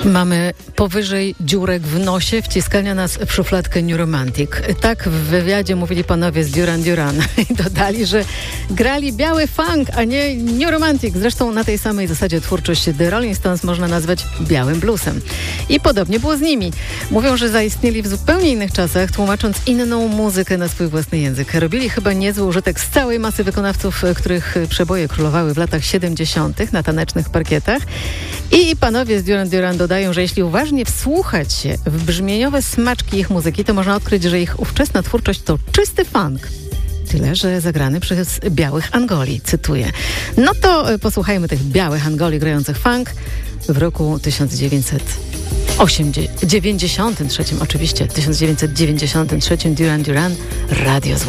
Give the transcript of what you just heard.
Mamy powyżej dziurek w nosie, wciskania nas w szufladkę New Romantic. Tak w wywiadzie mówili panowie z Duran Duran i dodali, że grali biały funk, a nie New Romantic. Zresztą na tej samej zasadzie twórczość The Rolling Stones można nazwać białym bluesem. I podobnie było z nimi. Mówią, że zaistnieli w zupełnie innych czasach, tłumacząc inną muzykę na swój własny język. Robili chyba niezły użytek z całej masy wykonawców, których przeboje królowały w latach 70. na tanecznych parkietach. I panowie z Duran Duran dodają, że jeśli uważnie wsłuchać się w brzmieniowe smaczki ich muzyki, to można odkryć, że ich ówczesna twórczość to czysty funk. Tyle, że zagrany przez białych Angoli, cytuję. No to posłuchajmy tych białych Angoli grających funk w roku 1993, oczywiście 1993, Duran Duran, Radio